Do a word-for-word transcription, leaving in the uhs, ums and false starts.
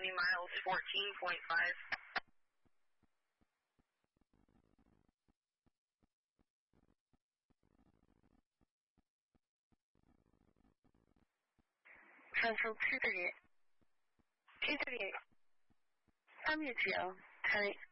Miami miles fourteen point five. Cancel two thirty-eight. two thirty-eight. I'm your G L. Tell